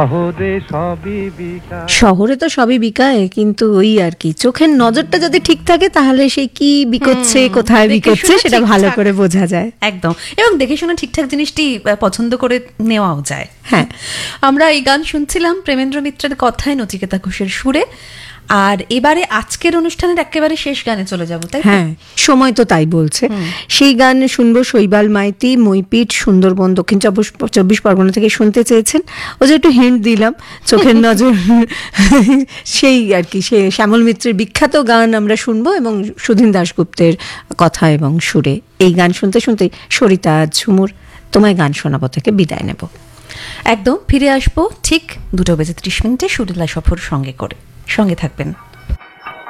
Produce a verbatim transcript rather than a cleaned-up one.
শহরে সবই বিকাশ। শহরে তো সবই বিকায়, কিন্তু ওই আর কি, চোখের নজরটা যদি ঠিক থাকে তাহলে সেই কি বিকোচ্ছে, কোথায় দেখে বিকোচ্ছে শুনে সেটা ভালো ঠিকঠাক। করে বোঝা যায়। একদম, এবং দেখে শুনে ঠিকঠাক জিনিসটি আহ, পছন্দ করে নেওয়াও যায়। হ্যাঁ। আমরা এই গান শুনছিলাম প্রেমেন্দ্র মিত্রের কথায়, নচিকেতা ঘোষের সুরে। আর এবারে আজকের অনুষ্ঠানের একেবারে শেষ গানে চলে যাব, তাই তো? হ্যাঁ, সময় তো তাই বলছে। সেই গান শুনবো শৈবাল মাইতি, মইপিঠ, সুন্দরবন, দক্ষিণ চব্বিশ চব্বিশ পরগনা থেকে শুনতে চেয়েছেন। ও যে একটু হিন্ট দিলাম, চোখের নজর, সেই আর কি, সে শ্যামল মিত্রের বিখ্যাত গান আমরা শুনবো, এবং সুধীন দাশগুপ্তের কথা এবং সুরে। এই গান শুনতে শুনতে সরিতা ঝুমুর তোমায় গান শোনাবো থেকে বিদায় নেব। একদম ফিরে আসবো ঠিক দুটো বেজে ত্রিশ মিনিটে সুরেলা সফর সঙ্গে করে। সঙ্গে থাকবেন।